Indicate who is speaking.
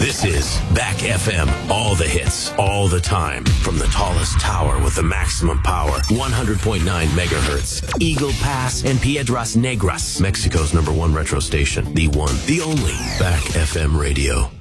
Speaker 1: This is Back FM. All the hits, all the time. From the tallest tower with the maximum power. 100.9 megahertz. Eagle Pass and Piedras Negras. Mexico's #1 retro station. The one, the only. Back FM radio.